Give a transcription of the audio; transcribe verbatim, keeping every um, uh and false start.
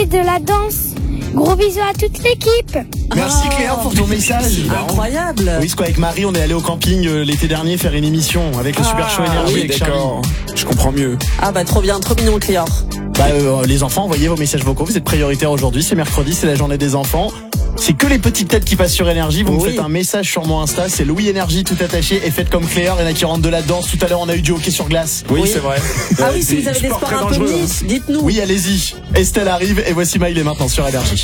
et de la danse. Gros bisous à toute l'équipe. Merci Cléa pour ton message. Incroyable. Oui, parce qu'avec Marie, on est allé au camping euh, l'été dernier faire une émission avec le Ah, Super Show Énergie. Oui, avec d'accord. Charlie. Je comprends mieux. Ah bah trop bien, trop mignon Cléa. Bah, euh, les enfants, envoyez vos messages vocaux. Vous êtes prioritaires aujourd'hui. C'est mercredi, c'est la journée des enfants. C'est que les petites têtes qui passent sur Énergie. Vous Oui. me faites un message sur mon Insta. C'est Louis Énergie tout attaché et faites comme Cléa. Il y en a qui rentrent de la danse. Tout à l'heure, on a eu du hockey sur glace. Oui, Oui. c'est vrai. Ah Euh, oui, si vous avez des sports sports très un peu dangereux, hein. niches, dites-nous. Oui, allez-y. Estelle arrive et voici Maïl est maintenant sur Énergie.